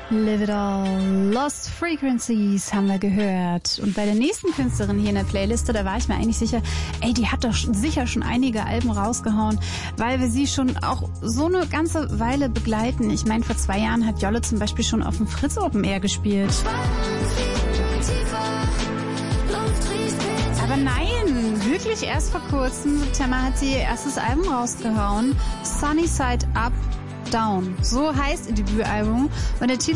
Live It All, Lost Frequencies haben wir gehört. Und bei der nächsten Künstlerin hier in der Playliste, da war ich mir eigentlich sicher, die hat doch sicher schon einige Alben rausgehauen, weil wir sie schon auch so eine ganze Weile begleiten. Ich meine, vor 2 Jahren hat Jolle zum Beispiel schon auf dem Fritz Open Air gespielt. Aber nein, wirklich erst vor kurzem, im September, hat sie ihr erstes Album rausgehauen. Sunny Side Up, Down. So heißt ihr Debütalbum. Und der Titel